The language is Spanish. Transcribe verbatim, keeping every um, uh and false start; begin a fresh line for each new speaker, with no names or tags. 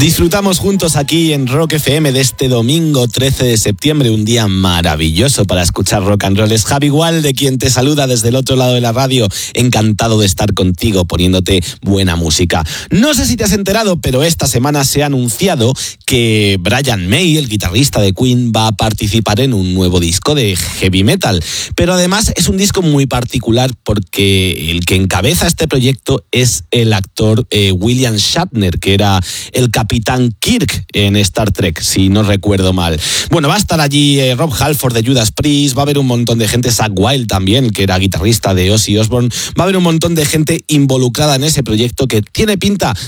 Disfrutamos juntos aquí en Rock F M de este domingo trece de septiembre, un día maravilloso para escuchar rock and roll. Es Javi Gualde quien te saluda desde el otro lado de la radio, encantado de estar contigo poniéndote buena música. No sé si te has enterado, pero esta semana se ha anunciado que Brian May, el guitarrista de Queen, va a participar en un nuevo disco de heavy metal. Pero además es un disco muy particular porque el que encabeza este proyecto es el actor eh, William Shatner, que era el Capitán Kirk en Star Trek, si no recuerdo mal. Bueno, va a estar allí eh, Rob Halford de Judas Priest, va a haber un montón de gente, Zakk Wylde también, que era guitarrista de Ozzy Osbourne, va a haber un montón de gente involucrada en ese proyecto que tiene pinta